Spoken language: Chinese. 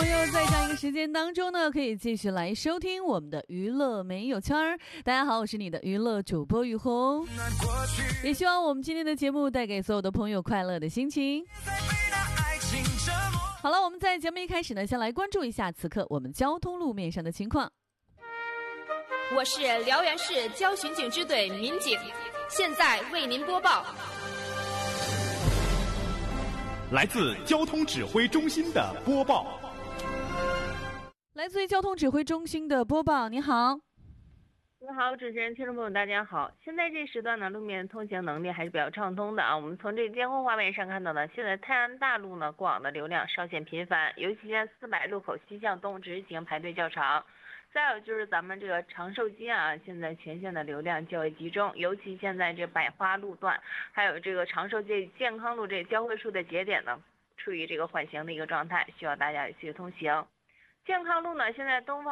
朋友在这样一个时间当中呢，可以继续来收听我们的娱乐没有圈儿。大家好，我是你的娱乐主播雨红，也希望我们今天的节目带给所有的朋友快乐的心情。好了，我们在节目一开始呢，先来关注一下此刻我们交通路面上的情况。 我是辽源市交巡警支队民警，现在为您播报。 来自交通指挥中心的播报。 来自于交通指挥中心的播报，你好。 你好，主持人、听众朋友，大家好。现在这时段呢，路面通行能力还是比较畅通的啊。我们从这监控画面上看到呢，现在泰安大路呢过往的流量稍显频繁，尤其在400路口西向东直行排队较长。再有就是咱们这个长寿街啊，现在全线的流量较为集中，尤其现在这百花路段，还有这个长寿街健康路这交汇处的节点呢，处于这个缓行的一个状态，需要大家有序通行。健康路呢，现在东方